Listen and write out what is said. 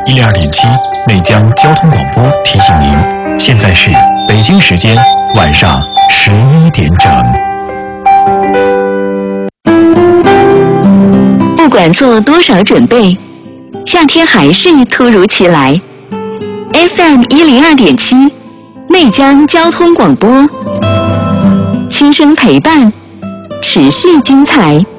FM102.7内江交通广播提醒您，现在是北京时间晚上11点整。 不管做多少准备，夏天还是突如其来。FM102.7内江交通广播，轻声陪伴，持续精彩。